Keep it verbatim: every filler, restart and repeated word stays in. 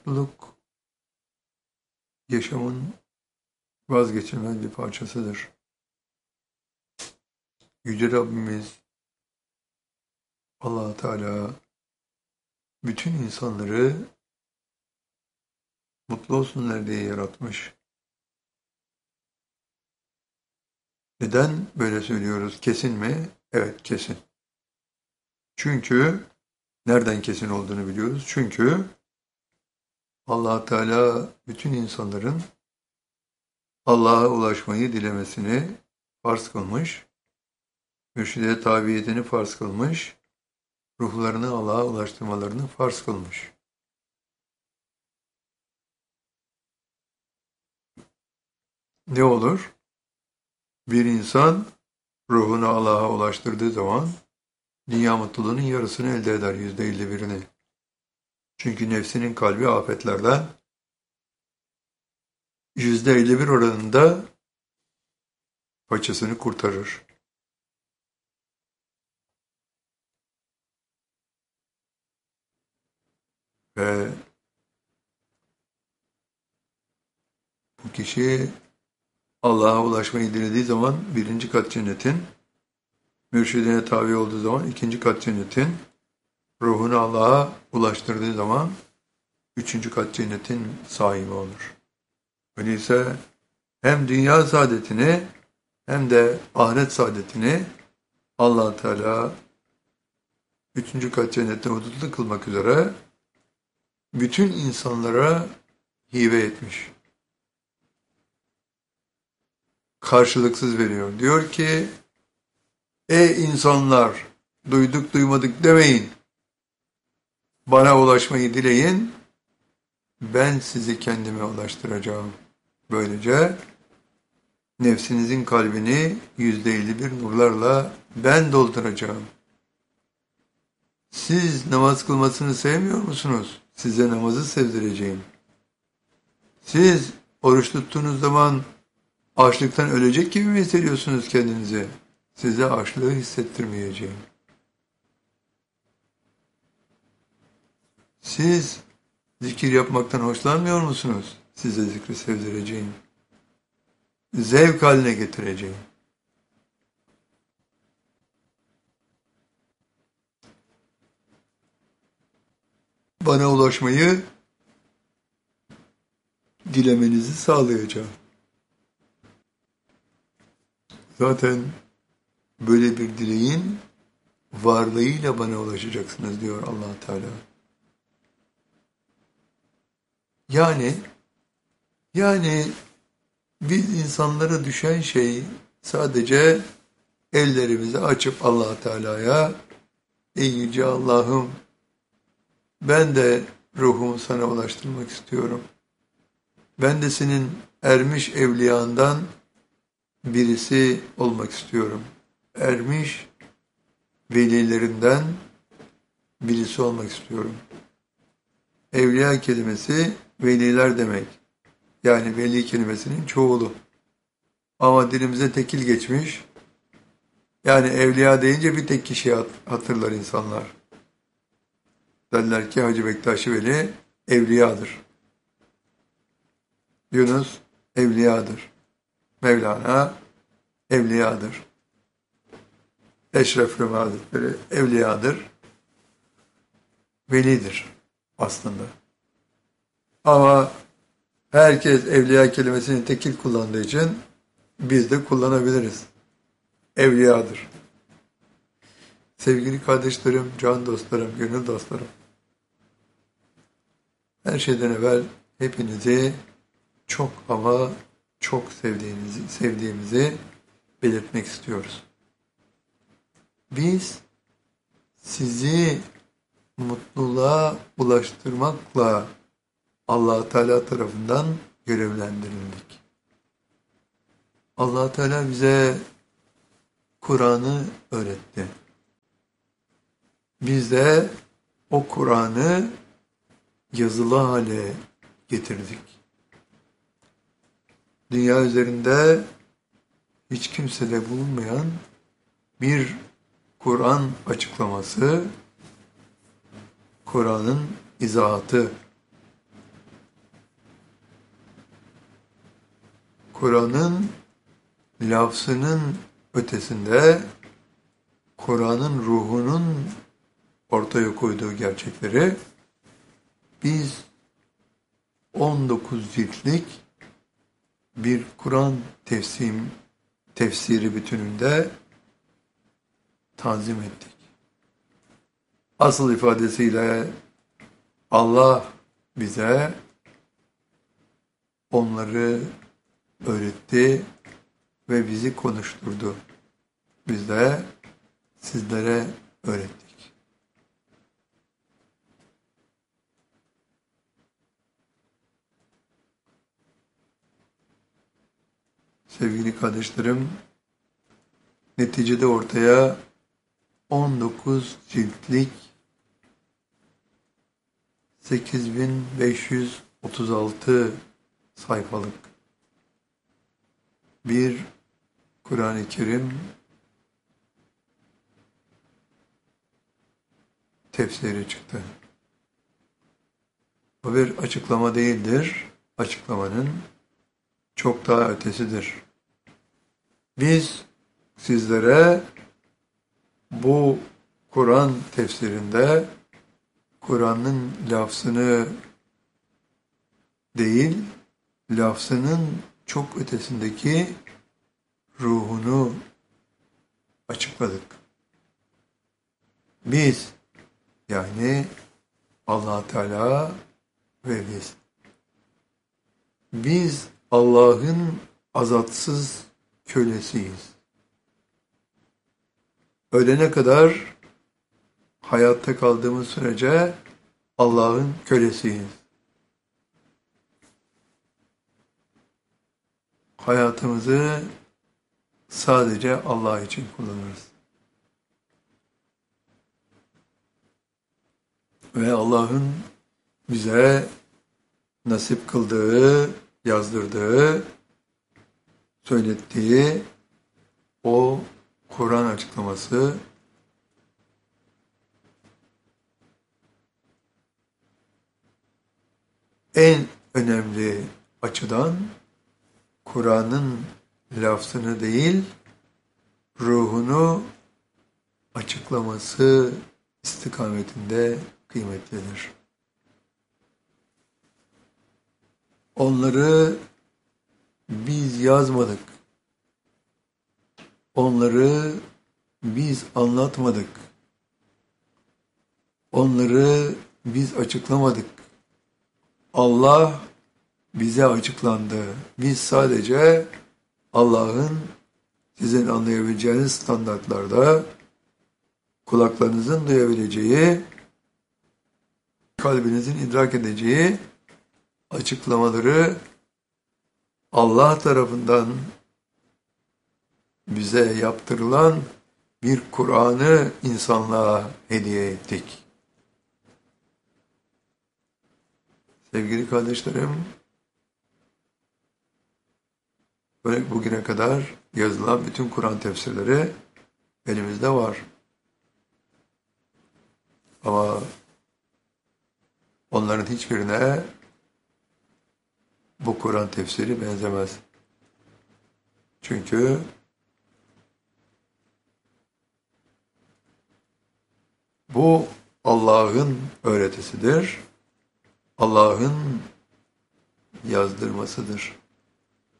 Mutluluk yaşamın vazgeçilmez bir parçasıdır. Yüce Rabbimiz Allah Teala bütün insanları mutlu olsunlar diye yaratmış. Neden böyle söylüyoruz? Kesin mi? Evet, kesin. Çünkü nereden kesin olduğunu biliyoruz. Çünkü Allah Teala bütün insanların Allah'a ulaşmayı dilemesini farz kılmış, mürşide tabiyetini farz kılmış, ruhlarını Allah'a ulaştırmalarını farz kılmış. Ne olur? Bir insan ruhunu Allah'a ulaştırdığı zaman dünya mutluluğunun yarısını elde eder, yüzde elli birini. Çünkü nefsinin kalbi afetlerden yüzde elli bir oranında paçasını kurtarır. Ve bu kişi Allah'a ulaşmayı dilediği zaman birinci kat cennetin, mürşidine tabi olduğu zaman ikinci kat cennetin, ruhunu Allah'a ulaştırdığı zaman üçüncü kat cennetin sahibi olur. Öyleyse hem dünya saadetini hem de ahiret saadetini Allah Teala üçüncü kat cennette hudutlu kılmak üzere bütün insanlara hibe etmiş. Karşılıksız veriyor. Diyor ki, ey insanlar, duyduk duymadık demeyin. Bana ulaşmayı dileyin, ben sizi kendime ulaştıracağım. Böylece nefsinizin kalbini yüzde elli bir nurlarla ben dolduracağım. Siz namaz kılmasını sevmiyor musunuz? Size namazı sevdireceğim. Siz oruç tuttuğunuz zaman açlıktan ölecek gibi mi hissediyorsunuz kendinizi? Size açlığı hissettirmeyeceğim. Siz zikir yapmaktan hoşlanmıyor musunuz? Size zikri sevdireceğim. Zevk haline getireceğim. Bana ulaşmayı dilemenizi sağlayacağım. Zaten böyle bir dileğin varlığıyla bana ulaşacaksınız diyor Allah Teala. Yani yani biz insanlara düşen şey sadece ellerimizi açıp Allah Teala'ya, ey yüce Allah'ım, ben de ruhumu sana ulaştırmak istiyorum. Ben de senin ermiş evliyandan birisi olmak istiyorum. Ermiş velilerinden birisi olmak istiyorum. Evliya kelimesi veliler demek. Yani veli kelimesinin çoğulu. Ama dilimize tekil geçmiş. Yani evliya deyince bir tek kişiyi hatırlar insanlar. Derler ki Hacı Bektaş Veli evliyadır. Yunus evliyadır. Mevlana evliyadır. Eşref Rumi Hazretleri evliyadır. Velidir aslında. Ama herkes evliya kelimesini tekil kullandığı için biz de kullanabiliriz. Evliyadır. Sevgili kardeşlerim, can dostlarım, gönül dostlarım. Her şeyden evvel hepinizi çok ama çok sevdiğinizi, sevdiğimizi belirtmek istiyoruz. Biz sizi mutluluğa ulaştırmakla Allah Teala tarafından görevlendirildik. Allah Teala bize Kur'an'ı öğretti. Biz de o Kur'an'ı yazılı hale getirdik. Dünya üzerinde hiç kimsede bulunmayan bir Kur'an açıklaması, Kur'an'ın izahatı, Kur'an'ın lafzının ötesinde Kur'an'ın ruhunun ortaya koyduğu gerçekleri biz on dokuz ciltlik bir Kur'an tefsim, tefsiri bütününde tanzim ettik. Asıl ifadesiyle Allah bize onları öğretti ve bizi konuşturdu. Biz de sizlere öğrettik. Sevgili kardeşlerim, neticede ortaya on dokuz ciltlik sekiz bin beş yüz otuz altı sayfalık bir Kur'an-ı Kerim tefsiri çıktı. Bu bir açıklama değildir. Açıklamanın çok daha ötesidir. Biz sizlere bu Kur'an tefsirinde Kur'an'ın lafzını değil, lafzının çok ötesindeki ruhunu açıkladık. Biz, yani Allah Teala ve biz. Biz Allah'ın azatsız kölesiyiz. Ölene kadar hayatta kaldığımız sürece Allah'ın kölesiyiz. Hayatımızı sadece Allah için kullanırız. Ve Allah'ın bize nasip kıldığı, yazdırdığı, söylettiği o Kur'an açıklaması en önemli açıdan Kur'an'ın lafzını değil, ruhunu açıklaması istikametinde kıymetlidir. Onları biz yazmadık. Onları biz anlatmadık. Onları biz açıklamadık. Allah bize açıklandı. Biz sadece Allah'ın sizin anlayabileceğiniz standartlarda kulaklarınızın duyabileceği, kalbinizin idrak edeceği açıklamaları Allah tarafından bize yaptırılan bir Kur'an'ı insanlığa hediye ettik. Sevgili kardeşlerim, böyle bugüne kadar yazılan bütün Kur'an tefsirleri elimizde var. Ama onların hiçbirine bu Kur'an tefsiri benzemez. Çünkü bu Allah'ın öğretisidir. Allah'ın yazdırmasıdır.